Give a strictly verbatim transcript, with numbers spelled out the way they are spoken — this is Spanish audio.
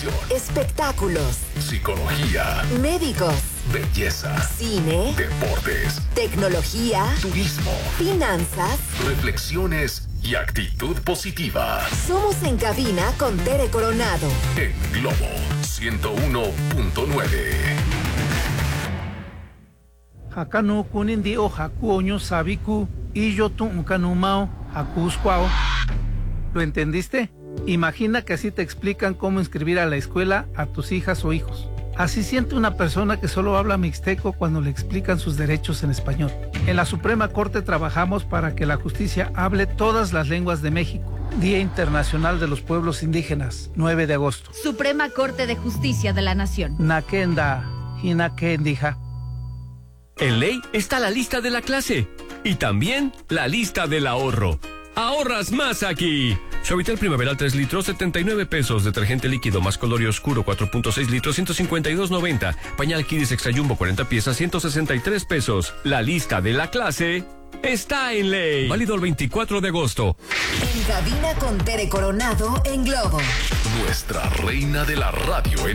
televisión, espectáculos, psicología, médicos, belleza, cine, deportes, tecnología, turismo, finanzas, reflexiones y actitud positiva. Somos En Cabina con Tere Coronado. En Globo ciento uno punto nueve. Hakanu kunindi o haku oño sabiku y yo tu kanumao hakusquao. ¿Lo entendiste? Imagina que así te explican cómo inscribir a la escuela a tus hijas o hijos. Así siente una persona que solo habla mixteco cuando le explican sus derechos en español. En la Suprema Corte trabajamos para que la justicia hable todas las lenguas de México. Día Internacional de los Pueblos Indígenas, nueve de agosto. Suprema Corte de Justicia de la Nación. Nakenda, hinakendija. En Ley está la lista de la clase y también la lista del ahorro. ¡Ahorras más aquí! Suavitel Primaveral tres litros, setenta y nueve pesos. Detergente líquido más color y oscuro cuatro punto seis litros, ciento cincuenta y dos noventa. Pañal Kidis Extra Jumbo cuarenta piezas, ciento sesenta y tres pesos. La lista de la clase está en Ley. Válido el veinticuatro de agosto. En Cabina con Tere Coronado en Globo. Nuestra reina de la radio en